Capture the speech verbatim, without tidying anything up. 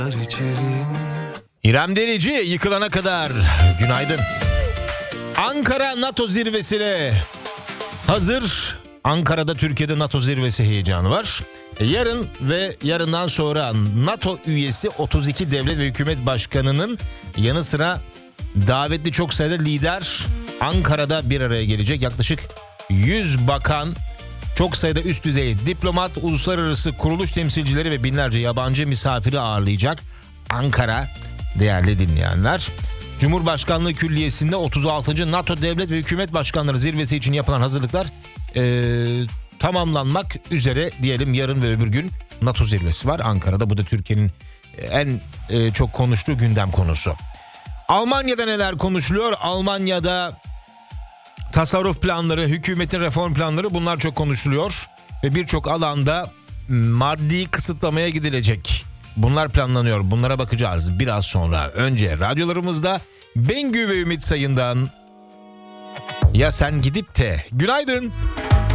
İrem Derici yıkılana kadar. Günaydın. Ankara NATO zirvesine hazır. Ankara'da Türkiye'de NATO zirvesi heyecanı var. Yarın ve yarından sonra NATO üyesi otuz iki devlet ve hükümet başkanının yanı sıra davetli çok sayıda lider Ankara'da bir araya gelecek. Yaklaşık yüz bakan, çok sayıda üst düzey diplomat, uluslararası kuruluş temsilcileri ve binlerce yabancı misafiri ağırlayacak Ankara, değerli dinleyenler. Cumhurbaşkanlığı Külliyesi'nde otuz altıncı NATO Devlet ve Hükümet Başkanları Zirvesi için yapılan hazırlıklar ee, tamamlanmak üzere diyelim. Yarın ve öbür gün NATO zirvesi var Ankara'da. Bu da Türkiye'nin en e, çok konuştuğu gündem konusu. Almanya'da neler konuşuluyor? Almanya'da tasarruf planları, hükümetin reform planları, bunlar çok konuşuluyor. Ve birçok alanda maddi kısıtlamaya gidilecek. Bunlar planlanıyor. Bunlara bakacağız biraz sonra. Önce radyolarımızda Bengü ve Ümit Sayın'dan Ya Sen Gidip de. Günaydın.